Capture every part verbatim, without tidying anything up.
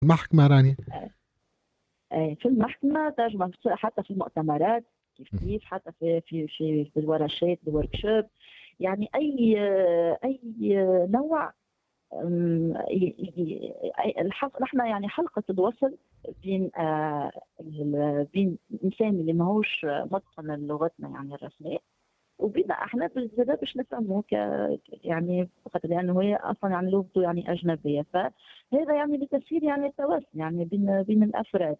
المحكمة راني. آه، في المحكمة ترجمة، حتى في المؤتمرات كيف كيف، حتى في في في, في الورشات الوركشوب، يعني أي أي نوع. أم، ي- ي- أي- الحق نحن يعني حلقة الوصل بين آه، ال- بين إنسان اللي ماهوش متقن لغتنا يعني الرسمية، وبينا احنا بالزبده باش نفهموه ك يعني فقط لانه هي اصلا يعني لغته يعني اجنبيه، فهذا يعني بتسهيل يعني التواصل يعني بين بين الافراد.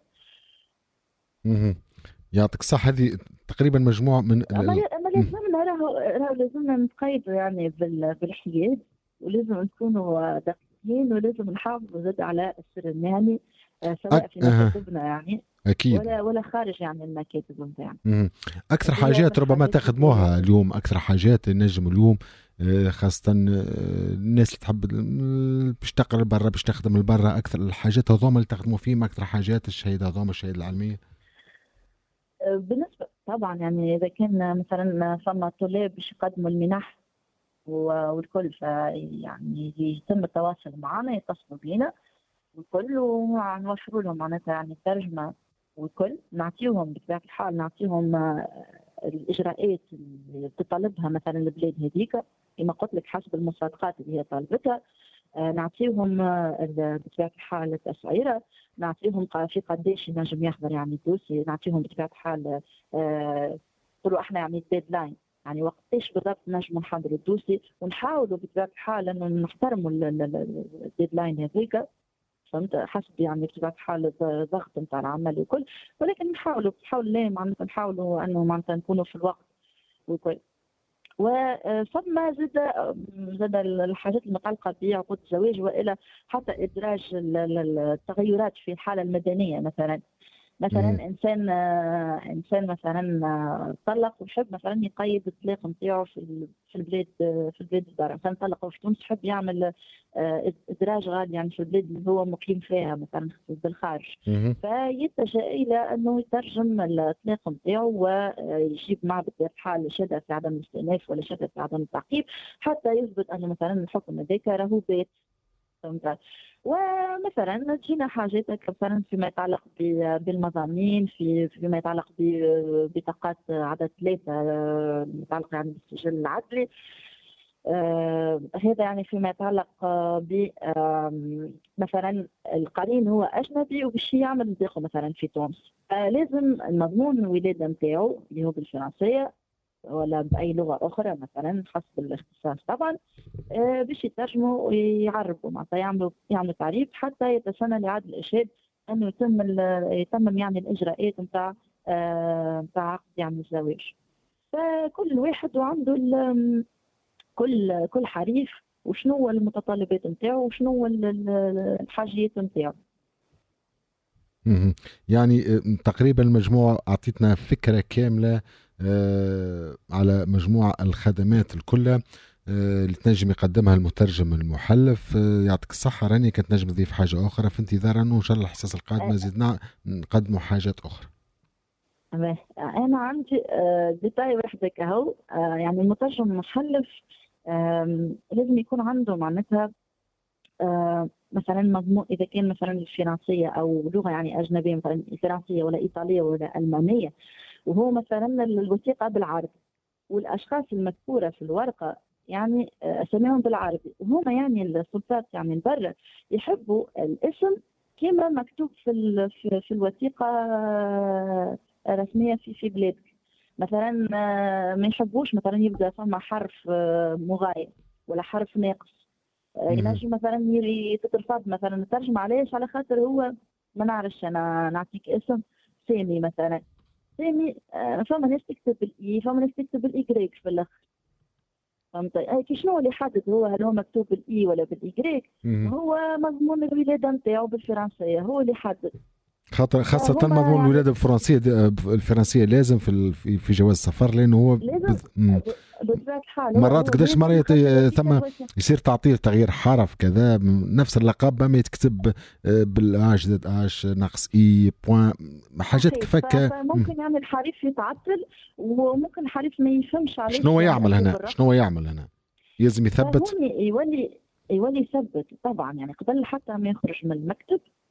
مهم. يعطيك الصحة. هذه تقريبا مجموعة من ال... اما ال- لا- اما مم. لازمنا راهو راهو لازمنا نتقيدوا يعني بال- بالحياد، ولازم نكونوا دقيقين، ولازم نحافظوا زاد على السر المهني، آه، سواء أك... في أه. مكاتبنا يعني أكيد. ولا ولا خارج يعني المكاتب نتاعنا. مم. أكثر هذه من حاجات ربما الحاجات اللي تخدموها اليوم، أكثر حاجات نجم اليوم، آه، خاصة آه، الناس اللي تحب ال- باش تقرا برا، باش تخدم برا، أكثر الحاجات هذوما اللي تخدموا فيهم، أكثر حاجات الشهادة هذوما، الشهادة العلمية. آه، بالنسبه طبعا يعني اذا كان مثلا فما طلاب باش يقدموا المنح و- والكل، فيعني يتم التواصل معنا، يتصلوا بينا والكل، ونوفروا لهم معناتها يعني الترجمة والكل، نعطيهم بطبيعة الحال نعطيهم آه، الإجراءات اللي بتطلبها مثلا البلاد هذيك، كما قلت لك حسب المصادقات اللي هي طالبتها. آه، نعطيهم آه، ال- بطبيعة الحال التسعيرة، نعطيهم ق- في قديش ينجم يحضر يعني الدوسي، نعطيهم بطبيعة الحال آه، نقولوا احنا يعني الديدلاين، يعني وقتاش بالضبط نجموا نحضروا الدوسي، ونحاولوا بطبيعة الحال انه نحترموا ال- ال- ال- الديدلاين هذيك، فهمت، حسب يعني بطبيعة الحال الضغط نتاع العمل وكل، ولكن نحاولوا نحاول ليه معناتها نحاولوا انه معناتها نكونوا في الوقت وكل. وثم زاد زاد الحاجات المتعلقه بعقود الزواج، والى حتى ادراج ال- ال- التغيرات في الحاله المدنيه. مثلا مثلا مم. انسان آه، انسان مثلا آه، طلق ويحب مثلا يقيد الطلاق نتاعو في ال- في البلاد، آه، في البلاد الدار، مثلا طلق في تونس يحب يعمل آه، ادراج غادي يعني في البلاد اللي هو مقيم فيها مثلا بالخارج، مم. فيتجه الى انه يترجم الطلاق نتاعو ويجيب معه بطبيعه الحال شهاده في عدم الاستئناف ولا شهاده في عدم التعقيب، حتى يثبت انه مثلا الحكم هذاك راهو بات. فهمت؟ ومثلا تجينا حاجات مثلا فيما يتعلق ب- بالمضامين، في فيما يتعلق ببطاقات عدد ثلاثة، آه، يتعلق يعني بالسجل العدلي. آه هذا يعني فيما يتعلق آه ب آم، مثلا القرين هو أجنبي وباش يعمل بطاقة مثلا في تونس، فلازم المضمون الولادة نتاعو اللي هو بالفرنسية ولا بأي لغة أخرى مثلا حسب الاختصاص طبعا، آه، باش يترجموا ويعربوا معناتها يعملوا يعملوا تعريف حتى يتسنى لإعادة الإرشاد أنه يتم ال- يتمم يعني الإجراءات نتاع نتاع عقد يعني الزواج. فكل واحد وعنده ال- كل كل حريف وشنو هو المتطلبات نتاعو وشنو هو ال- ال- الحاجيات نتاعو. مهم. يعني آه، تقريبا المجموعة أعطيتنا فكرة كاملة آه، على مجموعة الخدمات الكلها آه، اللي تنجم يقدمها المترجم المحلف. آه، يعطيك الصحة. راني كانت نجم نضيف حاجة أخرى في انتظار أنه إن شاء الله الحصص القادمة آه، زدنا نقدموا حاجات أخرى. أما أنا عندي آه، ديتاي واحدة كهو، آه، يعني المترجم المحلف آم، لازم يكون عنده معناتها آه، مثلا مضمون، اذا كان مثلا الفرنسيه او لغه يعني اجنبيه مثلا الفرنسيه ولا ايطاليه ولا المانيه، وهو مثلا الوثيقه بالعربي والاشخاص المذكوره في الورقه يعني آه، اساميهم بالعربي، وهما يعني السلطات يعني برا يحبوا الاسم كما مكتوب في ال- في, في الوثيقه آه، الرسميه في في بلادك. مثلا آه، ما يحبوش مثلا يبدا فما حرف آه، مغاير ولا حرف ناقص. آه، مهم. ينجم مثلا يري تترفض مثلا الترجمة، علاش؟ على خاطر هو ما نعرفش انا نعطيك اسم سامي مثلا، سامي آه، فما ناس تكتب الاي، فما ناس تكتب الايكريك في الاخر. فهمت؟ آه، كي شنو اللي يحدد هو هل هو مكتوب بالاي ولا بالايكريك؟ مهم. هو مضمون الولادة نتاعو بالفرنسية هو اللي يحدد. خاطر خاصة فهما مضمون يعني الولادة الفرنسية الفرنسية لازم في ال- في في جواز السفر، لأنه هو لازم بز... مم. ب- بطبيعة الحال هو مرات هو قداش مرة لازم يت... خاطر الوثيقة ثم الوثيقة. يصير تعطيل تغيير حرف كذا، نفس اللقب ما يتكتب آه، بالاش زد اش ناقص اي بوان، حاجات صحيح، ف- كفكة. فممكن يعني الحريف يتعطل، وممكن الحريف ما يفهمش علاش شنو يعني يعمل اكتب هنا؟ الرقم. شنو يعمل هنا؟ يلزم يثبت. فهون يولي يولي يثبت طبعا يعني قبل حتى ما يخرج من المكتب،